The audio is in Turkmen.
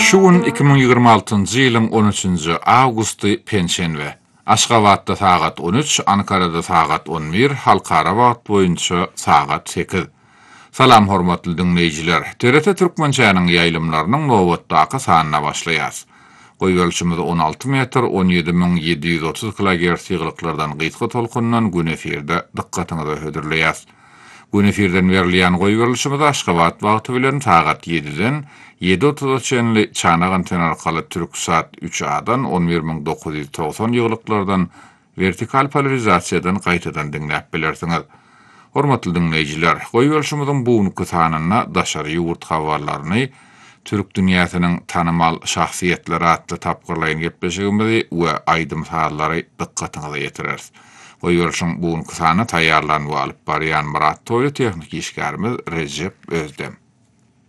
Şu gün 2026-njy ýylyň 13-nji awgusty pensiýenwe. Aşgabatda sagat 13, Ankara'da sagat 11, halkara wagt boýunça sagat 8. Salam hormatly dinleýijiler. TRT Türkmençäniň ýaýlymlarynyň nowatdaky sanyna başlaýas. Goý ölçümde 16 metr 17730 kHz ýyglyklardan gyzgy tolkundan gün efirde dikkatiňizi hödürleýäs. Gün efirden berilýän goý berilişimizde Aşgabat wagty bilen sagat 7-den 7:30 Çanak anten arkaly Türksat 3A-dan 11990 ýyglyklardan vertikal polarizasiýadan gaýtadan dinläp bilersiňiz. Hormatly dinleýijiler, goý berilişimiziň bugünkü sanyna daşary ýurt habarlaryny Türk dünýäsiniň tanymal şahsiýetleri atly tapgyrlaýan gepleşigimizi we aýdym sallary dikkatiňize ýetireriz. Goý berilişiň bugünkü sanyny taýýarlanyp alyp barýan Murat Toýly tehnik işgärimiz Recep Özdem.